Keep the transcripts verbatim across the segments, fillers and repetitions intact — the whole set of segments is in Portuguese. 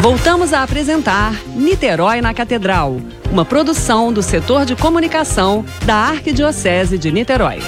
Voltamos a apresentar Niterói na Catedral, uma produção do setor de comunicação da Arquidiocese de Niterói.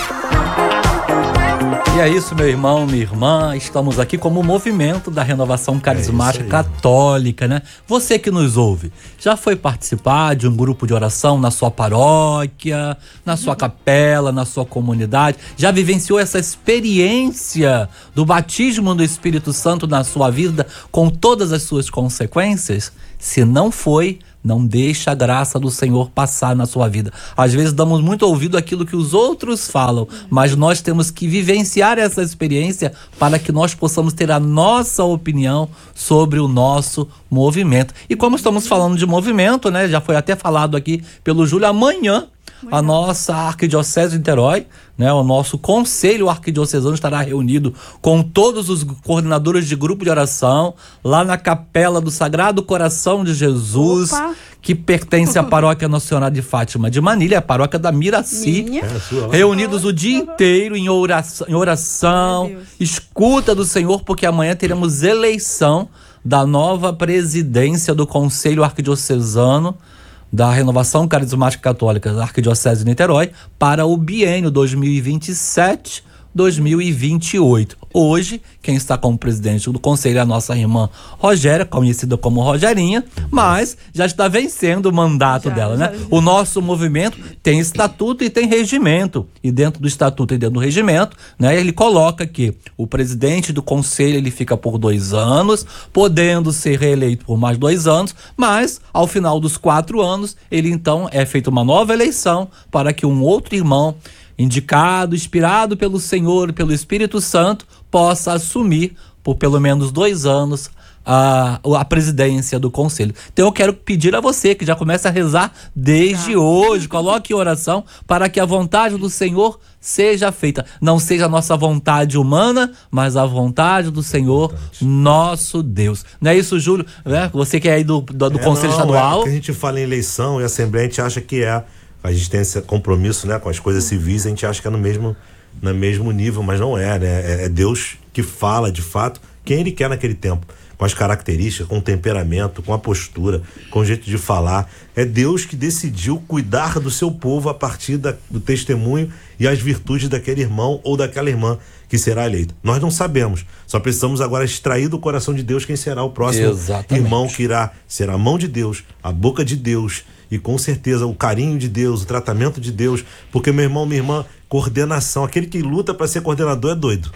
E é isso, meu irmão, minha irmã, estamos aqui como movimento da Renovação Carismática é Católica, né? Você que nos ouve, já foi participar de um grupo de oração na sua paróquia, na sua capela, na sua comunidade? Já vivenciou essa experiência do batismo do Espírito Santo na sua vida com todas as suas consequências? Se não foi, não deixa a graça do Senhor passar na sua vida. Às vezes damos muito ouvido àquilo que os outros falam, mas nós temos que vivenciar essa experiência para que nós possamos ter a nossa opinião sobre o nosso movimento. E como estamos falando de movimento, né, já foi até falado aqui pelo Júlio, amanhã a nossa Arquidiocese de Niterói, né, o nosso Conselho Arquidiocesano estará reunido com todos os coordenadores de grupo de oração lá na Capela do Sagrado Coração de Jesus, Opa. que pertence à Paróquia Nossa de Fátima de Manilha, a paróquia da Miraci, é reunidos o dia inteiro em oração, em oração escuta do Senhor, porque amanhã teremos eleição da nova presidência do Conselho Arquidiocesano da Renovação Carismática Católica da Arquidiocese de Niterói para o biênio dois mil e vinte e sete a dois mil e vinte e oito. Hoje, quem está como presidente do conselho é a nossa irmã Rogéria, conhecida como Rogerinha, mas já está vencendo o mandato já, dela, já, né? Já. O nosso movimento tem estatuto e tem regimento, e dentro do estatuto e dentro do regimento, né, ele coloca que o presidente do conselho ele fica por dois anos, podendo ser reeleito por mais dois anos, mas ao final dos quatro anos, ele então é feita uma nova eleição para que um outro irmão indicado, inspirado pelo Senhor, pelo Espírito Santo, possa assumir por pelo menos dois anos a, a presidência do conselho. Então eu quero pedir a você que já comece a rezar desde hoje, coloque em oração para que a vontade do Senhor seja feita. Não seja a nossa vontade humana, mas a vontade do Senhor, nosso Deus. Não é isso, Júlio? É? Você que é aí do, do, do é, Conselho não, Estadual. É que a gente fala em eleição e assembleia, a gente acha que é... A gente tem esse compromisso, né, com as coisas civis, a gente acha que é no mesmo, no mesmo nível, mas não é, né? É Deus que fala, de fato, quem Ele quer naquele tempo, com as características, com o temperamento, com a postura, com o jeito de falar. É Deus que decidiu cuidar do seu povo a partir da, do testemunho e as virtudes daquele irmão ou daquela irmã que será eleito. Nós não sabemos, só precisamos agora extrair do coração de Deus quem será o próximo Exatamente. irmão que irá ser a mão de Deus, a boca de Deus, e com certeza o carinho de Deus, o tratamento de Deus, porque meu irmão, minha irmã, coordenação, aquele que luta para ser coordenador é doido.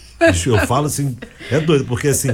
Eu falo assim, é doido, porque assim,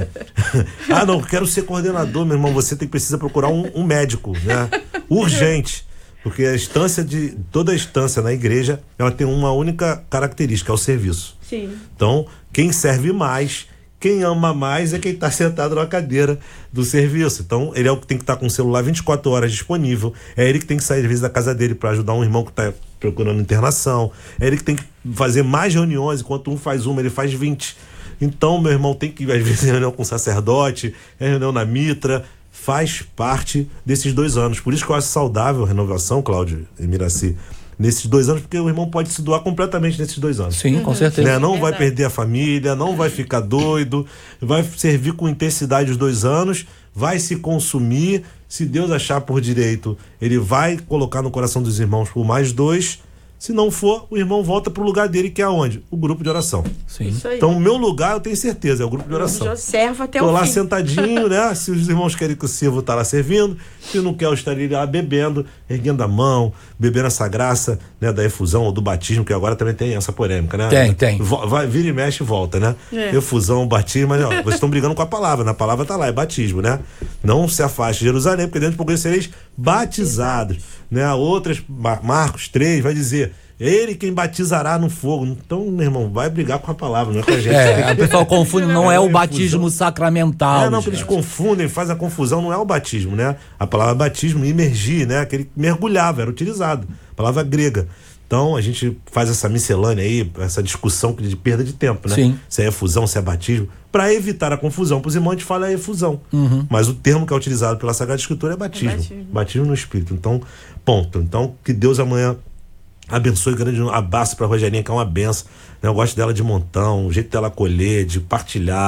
ah não, quero ser coordenador, meu irmão, você tem, precisa procurar um, um médico, né? Urgente, porque a instância de, toda a instância na igreja, ela tem uma única característica, é o serviço. Sim. Então, quem serve mais, quem ama mais é quem está sentado na cadeira do serviço. Então, ele é o que tem que estar com o celular vinte e quatro horas disponível. É ele que tem que sair, às vezes, da casa dele para ajudar um irmão que está procurando internação. É ele que tem que fazer mais reuniões. Enquanto um faz uma, ele faz vinte. Então, meu irmão tem que, às vezes, reunião com o sacerdote, é reunião na mitra. Faz parte desses dois anos. Por isso que eu acho saudável a renovação, Cláudio e Miraci, nesses dois anos, porque o irmão pode se doar completamente nesses dois anos. Sim, com certeza. Né? Não vai perder a família, não vai ficar doido, vai servir com intensidade os dois anos, vai se consumir. Se Deus achar por direito, ele vai colocar no coração dos irmãos por mais dois. Se não for, o irmão volta pro lugar dele, que é onde? O grupo de oração. Sim. Então, o meu lugar, eu tenho certeza, é o grupo de oração. Eu servo até Tô o lá fim. sentadinho, né? Se os irmãos querem que o sirvo tá lá servindo, se não quer, eu estaria lá bebendo, erguendo a mão, bebendo essa graça, né, da efusão ou do batismo, que agora também tem essa polêmica, né? Tem, tem. Vai, vira e mexe e volta, né? É. Efusão, batismo, mas ó, vocês estão brigando com a palavra, na palavra tá lá, é batismo, né? Não se afaste de Jerusalém, porque dentro de pouco sereis batizados, né? Outras, Marcos três vai dizer, ele quem batizará no fogo. Então, meu irmão, vai brigar com a palavra, não é com a gente. É, o pessoal confunde, não é o batismo sacramental. É, não, que eles confundem, faz a confusão, não é o batismo, né? A palavra batismo, imergir, né? Aquele que mergulhava, era utilizado, palavra grega. Então, a gente faz essa miscelânea aí, essa discussão de perda de tempo, né? Sim. Se é efusão, se é batismo, para evitar a confusão. Para os irmãos, a gente fala é efusão. Uhum. Mas o termo que é utilizado pela Sagrada Escritura é batismo. É batismo. Batismo no Espírito. Então, ponto. Então, que Deus amanhã abençoe, grande abraço para a Rogerinha, que é uma benção, né? Eu gosto dela de montão, o jeito dela acolher, de partilhar,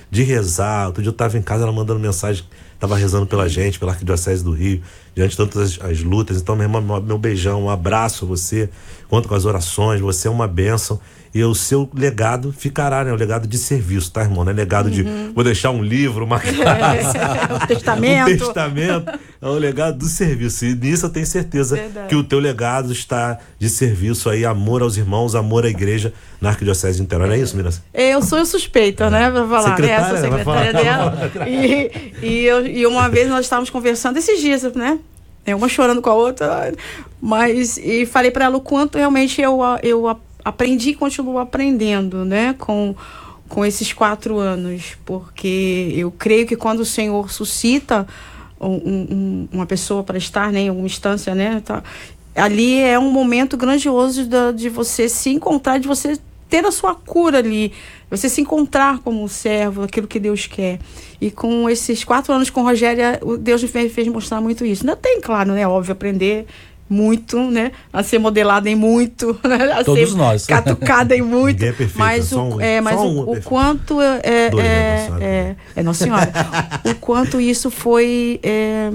de rezar. Outro dia eu estava em casa, ela mandando mensagem, estava rezando pela gente, pela Arquidiocese do Rio, diante de tantas as, as lutas. Então, minha irmã, meu beijão, um abraço a você, conto com as orações, você é uma bênção. E o seu legado ficará, né? O legado de serviço, tá, irmão? Não é legado uhum. de vou deixar um livro, uma casa, um testamento. um testamento. É o legado do serviço. E nisso eu tenho certeza Verdade. que o teu legado está de serviço aí, amor aos irmãos, amor à igreja na Arquidiocese de Niterói. Não é isso, Miriam? Eu sou suspeita, é. né? Pra falar, secretária, né? Sou secretária dela. E, e, eu, e uma vez nós estávamos conversando esses dias, né? Uma chorando com a outra, mas e falei para ela o quanto realmente eu, eu aprendi e continuo aprendendo, né, com, com esses quatro anos, porque eu creio que quando o Senhor suscita um, um, uma pessoa para estar, né, em alguma instância, né, tá, ali é um momento grandioso de, de você se encontrar, de você ter a sua cura ali, você se encontrar como um servo, aquilo que Deus quer. E com esses quatro anos com Rogéria, Deus me fez, fez mostrar muito isso. Ainda tem, claro, né, óbvio, aprender muito, né, a ser modelada em muito, né, a Todos ser nós. catucada em muito. É perfeito, mas o, um, é, mas o, um o quanto é, é, Dois, é, né, é, é Nossa Senhora, o quanto isso foi é,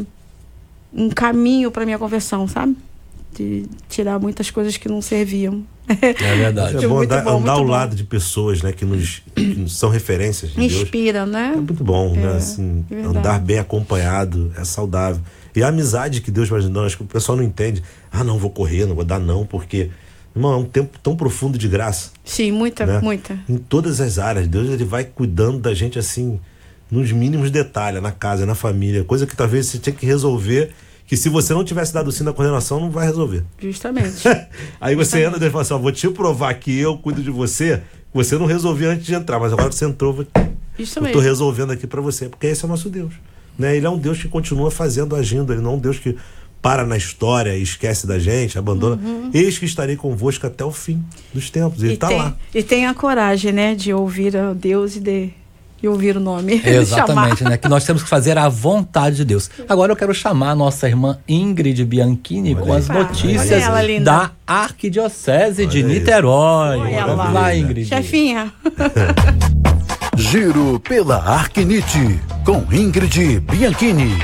um caminho para minha conversão, sabe? De tirar muitas coisas que não serviam. É verdade. É bom andar, bom, andar ao bom. lado de pessoas, né, que nos, que nos são referências de Inspira, Deus. né? É muito bom, é, né? Assim, andar bem acompanhado é saudável. E a amizade que Deus vai nos dando, acho que o pessoal não entende. Ah, não, vou correr, não vou dar não, porque, irmão, é um tempo tão profundo de graça. Sim, muita, né? muita. Em todas as áreas. Deus, ele vai cuidando da gente, assim, nos mínimos detalhes, na casa, na família. Coisa que talvez você tinha que resolver, que se você não tivesse dado sim na coordenação, não vai resolver. Justamente. Aí você Justamente. entra e Deus fala assim, ó, vou te provar que eu cuido de você, você não resolvia antes de entrar, mas agora que você entrou, vou... eu tô resolvendo aqui para você, porque esse é o nosso Deus. Né? Ele é um Deus que continua fazendo, agindo, ele não é um Deus que para na história e esquece da gente, abandona. Uhum. Eis que estarei convosco até o fim dos tempos. Ele está lá. E tem a coragem, né, de ouvir a Deus e de... e ouvir o nome. Exatamente, né? Que nós temos que fazer a vontade de Deus. Agora eu quero chamar a nossa irmã Ingrid Bianchini olha com aí. as notícias ela, da Arquidiocese olha de Niterói. Olha Vamos lá, Ingrid. Chefinha. Giro pela Arquinite, com Ingrid Bianchini.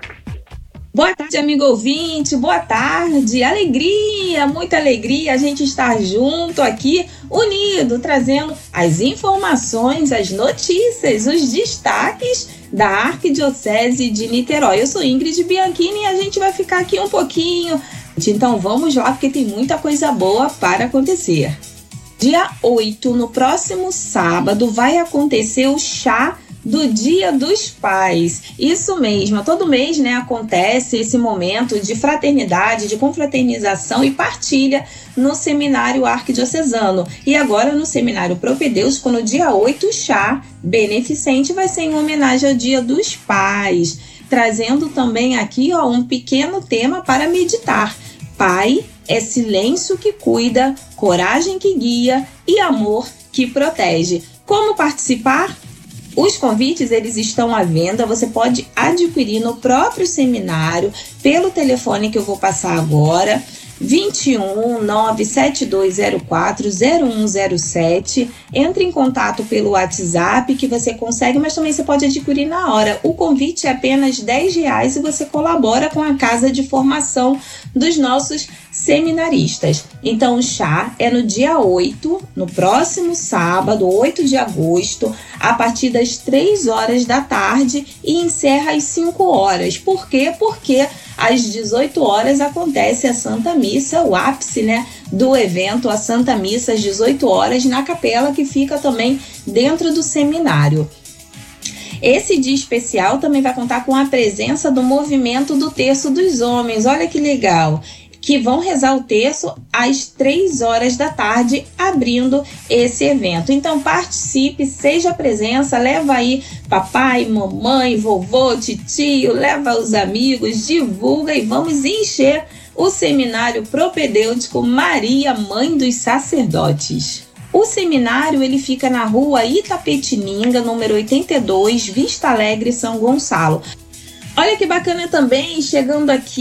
Boa tarde, amigo ouvinte, boa tarde, alegria, muita alegria a gente estar junto aqui, unido, trazendo as informações, as notícias, os destaques da Arquidiocese de Niterói. Eu sou Ingrid Bianchini e a gente vai ficar aqui um pouquinho, então vamos lá porque tem muita coisa boa para acontecer. Dia oito, no próximo sábado, vai acontecer o chá do Dia dos Pais. Isso mesmo, todo mês, né, acontece esse momento de fraternidade, de confraternização e partilha no Seminário Arquidiocesano. E agora no Seminário Propedêutico, no dia oito, o chá beneficente vai ser em homenagem ao Dia dos Pais, trazendo também aqui, ó, um pequeno tema para meditar. Pai é silêncio que cuida, coragem que guia e amor que protege. Como participar? Os convites, eles estão à venda, você pode adquirir no próprio seminário, pelo telefone que eu vou passar agora, vinte e um, nove sete dois zero quatro, zero um zero sete. Entre em contato pelo WhatsApp que você consegue, mas também você pode adquirir na hora. O convite é apenas dez reais e você colabora com a casa de formação dos nossos seminaristas. Então o chá é no dia oito, no próximo sábado, oito de agosto, a partir das três horas da tarde e encerra às cinco horas. Por quê? Porque às dezoito horas acontece a Santa Missa, o ápice, né, do evento, a Santa Missa às dezoito horas, na capela que fica também dentro do seminário. Esse dia especial também vai contar com a presença do movimento do Terço dos Homens, olha que legal, que vão rezar o terço às três horas da tarde, abrindo esse evento. Então participe, seja presença, leva aí papai, mamãe, vovô, titio, leva os amigos, divulga e vamos encher o Seminário Propedêutico Maria, Mãe dos Sacerdotes. O seminário, ele fica na rua Itapetininga, número oitenta e dois, Vista Alegre, São Gonçalo. Olha que bacana também, chegando aqui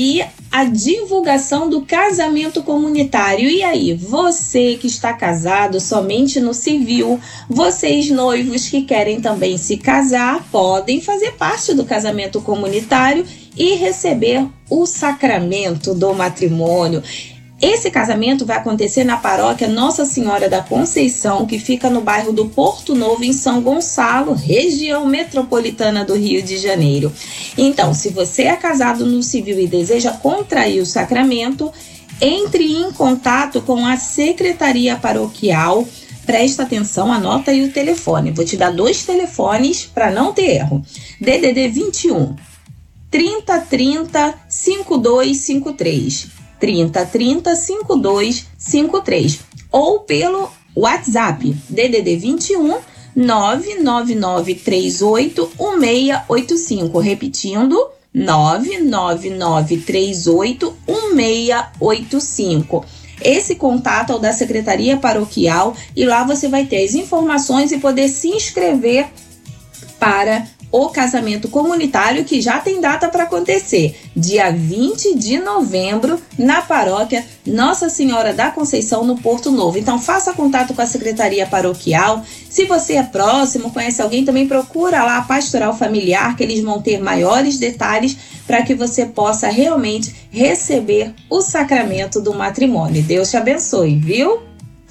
a divulgação do casamento comunitário. E aí, você que está casado somente no civil, vocês noivos que querem também se casar, podem fazer parte do casamento comunitário e receber o sacramento do matrimônio. Esse casamento vai acontecer na paróquia Nossa Senhora da Conceição, que fica no bairro do Porto Novo, em São Gonçalo, região metropolitana do Rio de Janeiro. Então, se você é casado no civil e deseja contrair o sacramento, entre em contato com a Secretaria Paroquial. Presta atenção, anota aí o telefone. Vou te dar dois telefones para não ter erro. D D D vinte e um, trinta trinta, cinquenta e dois cinquenta e três. trinta trinta, cinquenta e dois cinquenta e três. Ou pelo WhatsApp, D D D vinte e um, nove nove nove três oito, um seis oito cinco. Repetindo, nove nove nove três oito, um seis oito cinco. Esse contato é o da Secretaria Paroquial e lá você vai ter as informações e poder se inscrever para o casamento comunitário, que já tem data para acontecer, dia vinte de novembro, na paróquia Nossa Senhora da Conceição, no Porto Novo. Então faça contato com a Secretaria Paroquial. Se você é próximo, conhece alguém, também procura lá a Pastoral Familiar, que eles vão ter maiores detalhes para que você possa realmente receber o sacramento do matrimônio. Deus te abençoe, viu?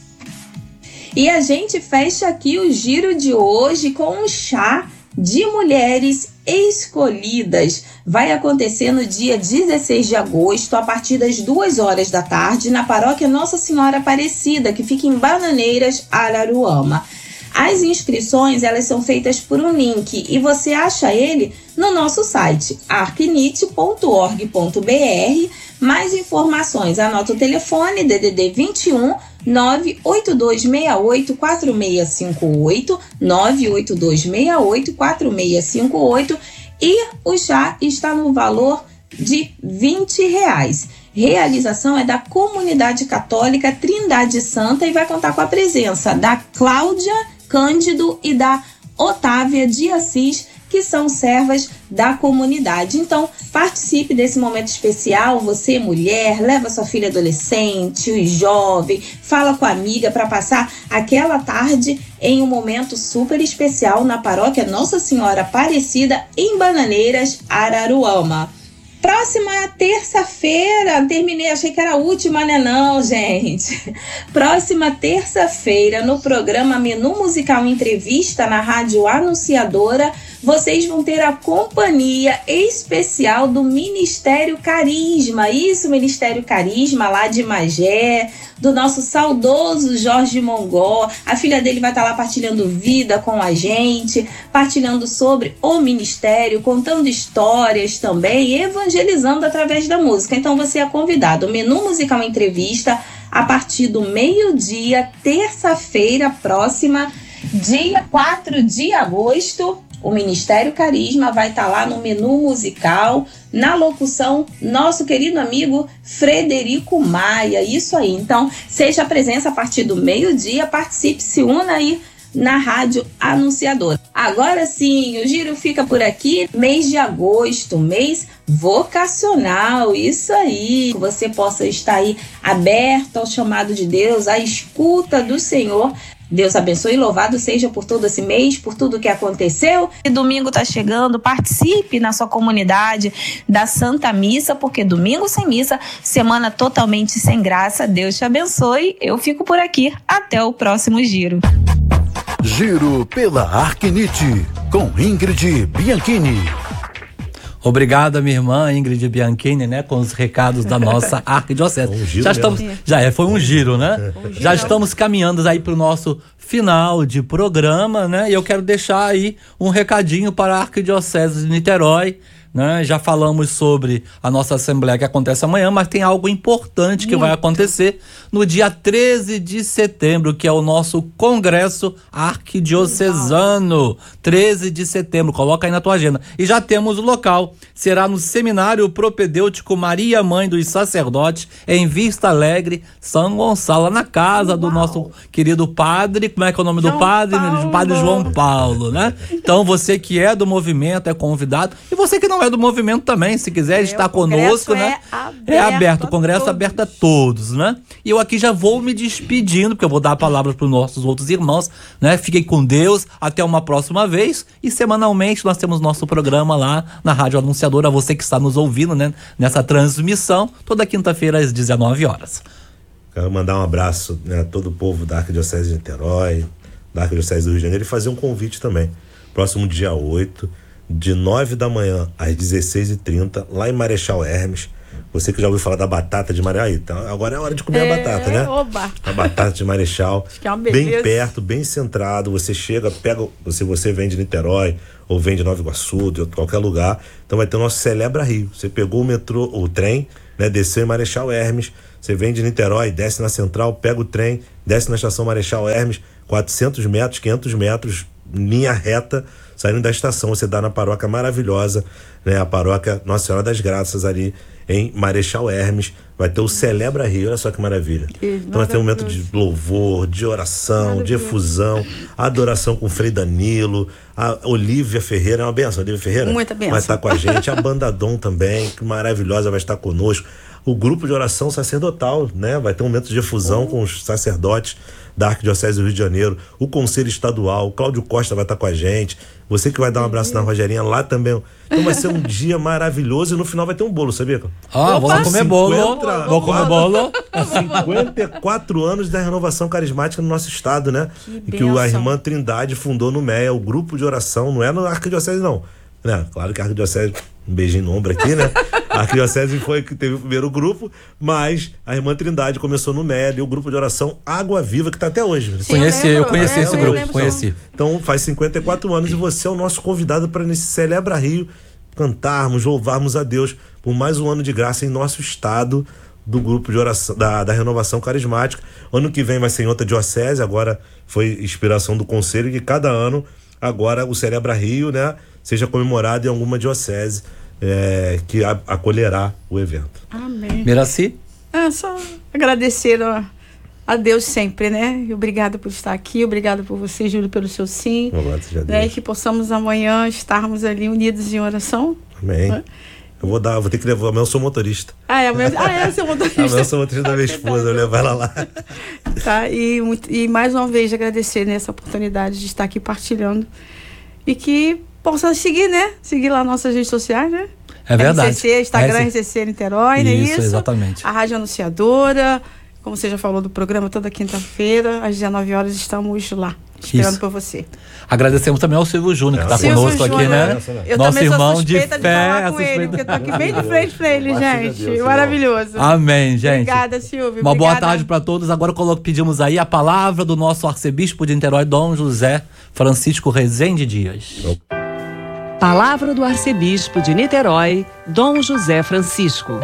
E a gente fecha aqui o giro de hoje com um chá de mulheres escolhidas. Vai acontecer no dia dezesseis de agosto, a partir das duas horas da tarde, na paróquia Nossa Senhora Aparecida, que fica em Bananeiras, Araruama. As inscrições, elas são feitas por um link e você acha ele no nosso site arquinite ponto org ponto br. Mais informações, anota o telefone D D D vinte e um, nove oito dois seis oito, quatro seis cinco oito, nove oito dois seis oito, quatro seis cinco oito, e o chá está no valor de vinte reais. Realização é da Comunidade Católica Trindade Santa e vai contar com a presença da Cláudia Cândido e da Otávia de Assis, que são servas da comunidade. Então, participe desse momento especial. Você, mulher, leva sua filha adolescente, o jovem, fala com a amiga para passar aquela tarde em um momento super especial na paróquia Nossa Senhora Aparecida, em Bananeiras, Araruama. Próxima terça-feira, terminei, achei que era a última, né? Não, gente. Próxima terça-feira, no programa Menu Musical Entrevista, na Rádio Anunciadora, vocês vão ter a companhia especial do Ministério Carisma. Isso, Ministério Carisma, lá de Magé, do nosso saudoso Jorge Mongó. A filha dele vai estar lá partilhando vida com a gente, partilhando sobre o ministério, contando histórias também e evangelizando através da música. Então você é convidado. O Menu Musical Entrevista, a partir do meio-dia, terça-feira próxima, dia quatro de agosto. O Ministério Carisma vai estar lá no menu musical, na locução, nosso querido amigo Frederico Maia. Isso aí. Então, seja a presença a partir do meio-dia, participe, se una aí na Rádio Anunciadora. Agora sim, o giro fica por aqui. Mês de agosto, mês vocacional. Isso aí. Que você possa estar aí aberto ao chamado de Deus, à escuta do Senhor. Deus abençoe e louvado seja por todo esse mês, por tudo que aconteceu. E domingo tá chegando, participe na sua comunidade da Santa Missa, porque domingo sem missa, semana totalmente sem graça. Deus te abençoe. Eu fico por aqui. Até o próximo giro. Giro pela Arquinite, com Ingrid Bianchini. Obrigado, minha irmã Ingrid Bianchini, né, com os recados da nossa arquidiocese. Um já estamos, já é, foi um giro, né? Um já estamos caminhando aí para o nosso final de programa, né? E eu quero deixar aí um recadinho para a Arquidiocese de Niterói. Né? Já falamos sobre a nossa assembleia que acontece amanhã, mas tem algo importante que Muito. vai acontecer no dia treze de setembro, que é o nosso Congresso Arquidiocesano. treze de setembro, coloca aí na tua agenda. E já temos o local, será no Seminário Propedêutico Maria Mãe dos Sacerdotes, em Vista Alegre, São Gonçalo, na casa Uau. do nosso querido padre como é que é o nome João do padre? Paulo. Padre João Paulo, né? Então você que é do movimento é convidado. E você que não é do movimento também, se quiser É, estar o congresso conosco, né? é aberto É aberto, o a congresso é todos. aberto a todos, né? E eu aqui já vou me despedindo, porque eu vou dar a palavra para os nossos outros irmãos, né? Fiquem com Deus, até uma próxima vez. E semanalmente nós temos nosso programa lá na Rádio Anunciadora, você que está nos ouvindo, né? Nessa transmissão, toda quinta-feira às dezenove horas. Quero mandar um abraço, né, a todo o povo da Arquidiocese de Niterói, da Arquidiocese do Rio de Janeiro, e fazer um convite também. Próximo dia oito, de nove da manhã às dezesseis e trinta, lá em Marechal Hermes. Você que já ouviu falar da batata de Marechal, então agora é hora de comer É, a batata, né? oba. A batata de Marechal. Acho que é uma bem beleza. perto, bem centrado. Você chega, pega, se você vem de Niterói ou vem de Nova Iguaçu, de qualquer lugar, então vai ter o nosso Celebra Rio. Você pegou o metrô, o trem, né, desceu em Marechal Hermes, você vem de Niterói, desce na Central, pega o trem, desce na estação Marechal Hermes, quatrocentos metros, quinhentos metros, linha reta, saindo da estação, você dá na paróquia maravilhosa, né, a paróquia Nossa Senhora das Graças ali em Marechal Hermes. Vai ter o Celebra Rio, olha só que maravilha. Que então vai ter um momento de louvor, de oração, de efusão, adoração com o Frei Danilo, a Olívia Ferreira, é uma benção, Olívia Ferreira? Muita benção. Vai estar com a gente, a Banda Dom também, que maravilhosa, vai estar conosco. O grupo de oração sacerdotal, né? Vai ter um momento de efusão com os sacerdotes da Arquidiocese do Rio de Janeiro, o Conselho Estadual, o Cláudio Costa vai estar com a gente, você que vai dar um abraço na Rogerinha lá também. Então vai ser um dia maravilhoso e no final vai ter um bolo, sabia? Ah, vamos comer bolo. cinquenta Vamos comer bolo. cinquenta e quatro anos da renovação carismática no nosso estado, né? Que E que o- a bênção. irmã Trindade fundou no M E A, o grupo de oração, não é na Arquidiocese não. Né? Claro que a Arquidiocese, um beijinho no ombro aqui, né? A Arquidiocese foi que teve o primeiro grupo, mas a irmã Trindade começou no M E A, ali, o grupo de oração Água Viva, que está até hoje. Sim, Conheci, eu lembro, conheci é, esse eu grupo, lembro. conheci. Então faz cinquenta e quatro anos e você é o nosso convidado para nesse Celebra Rio cantarmos, louvarmos a Deus por mais um ano de graça em nosso estado do grupo de oração da, da renovação carismática. Ano que vem vai ser em outra diocese, agora foi inspiração do conselho que cada ano agora o Celebra Rio, né, seja comemorado em alguma diocese é, que a, acolherá o evento. Amém. Miraci? É só agradecer a, a Deus sempre, né? E obrigado por estar aqui, obrigado por você, Júlio, pelo seu sim. Louvado seja Né? E Deus. que possamos amanhã estarmos ali unidos em oração. Amém. É. Eu vou dar, eu vou ter que levar, amanhã eu sou motorista. Ah, é, o meu, ah, é o seu motorista. Amanhã eu sou motorista da minha esposa, eu levo ela lá. Tá? E, muito- e mais uma vez agradecer nessa oportunidade de estar aqui partilhando e que possa seguir, né? Seguir lá nossas redes sociais, né? É verdade. R C C, Instagram, É, R C C Niterói, não é Isso, isso? exatamente. A Rádio Anunciadora, como você já falou do programa, toda quinta-feira, às dezenove horas, estamos lá, esperando Isso. por você. Agradecemos também ao Silvio Júnior, que está Silvio conosco aqui, Júnior, né? Eu Nosso também irmão sou de suspeita de, fé. falar com ele, suspeita- porque eu tô aqui bem de frente pra ele, Graças a gente. Deus, irmão. Maravilhoso. Amém, gente. Obrigada, Silvio. Uma boa Obrigada. tarde para todos. Agora colo- pedimos aí a palavra do nosso arcebispo de Niterói, Dom José Francisco Rezende Dias. Palavra do arcebispo de Niterói, Dom José Francisco.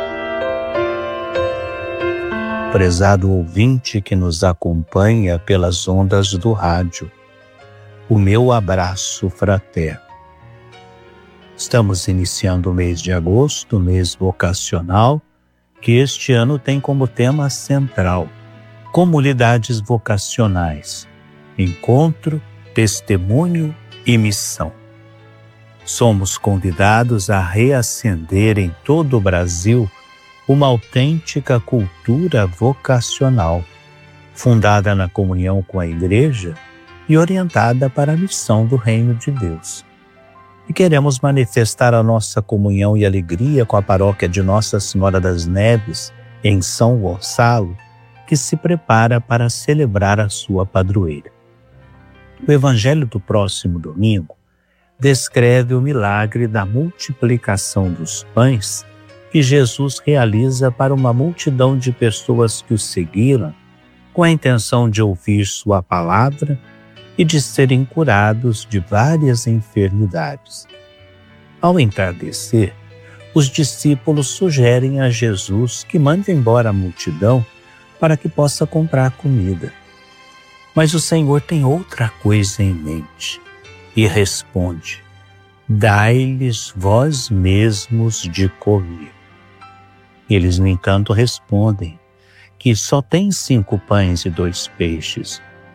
Prezado ouvinte que nos acompanha pelas ondas do rádio, o meu abraço fraterno. Estamos iniciando o mês de agosto, mês vocacional, que este ano tem como tema central comunidades vocacionais, encontro, testemunho e missão. Somos convidados a reacender em todo o Brasil uma autêntica cultura vocacional, fundada na comunhão com a Igreja e orientada para a missão do Reino de Deus. E queremos manifestar a nossa comunhão e alegria com a paróquia de Nossa Senhora das Neves, em São Gonçalo, que se prepara para celebrar a sua padroeira. O Evangelho do próximo domingo descreve o milagre da multiplicação dos pães que Jesus realiza para uma multidão de pessoas que o seguiram com a intenção de ouvir sua palavra e de serem curados de várias enfermidades. Ao entardecer, os discípulos sugerem a Jesus que mande embora a multidão para que possa comprar comida. Mas o Senhor tem outra coisa em mente e responde: dai-lhes vós mesmos de comer. Eles, no entanto, respondem que só têm cinco pães e dois peixes,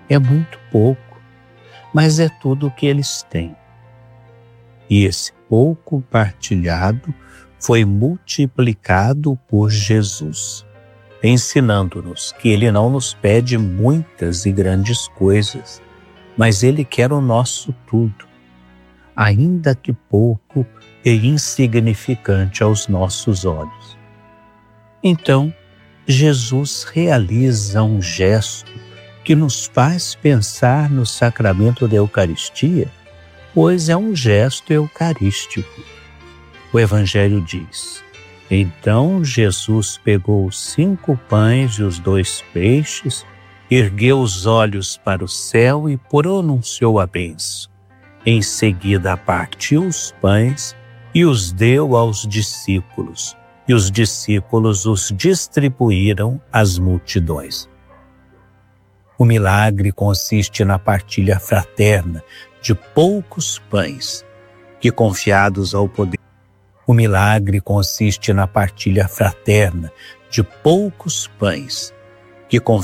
É muito pouco, mas é tudo o que eles têm. E esse pouco partilhado foi multiplicado por Jesus, ensinando-nos que Ele não nos pede muitas e grandes coisas, mas Ele quer o nosso tudo, ainda que pouco e insignificante aos nossos olhos. Então, Jesus realiza um gesto que nos faz pensar no sacramento da Eucaristia, pois é um gesto eucarístico. O Evangelho diz: então Jesus pegou os cinco pães e os dois peixes, ergueu os olhos para o céu e pronunciou a bênção. Em seguida partiu os pães e os deu aos discípulos, e os discípulos os distribuíram às multidões. O milagre consiste na partilha fraterna de poucos pães, que confiados ao poder. O milagre consiste na partilha fraterna de poucos pães, que confiados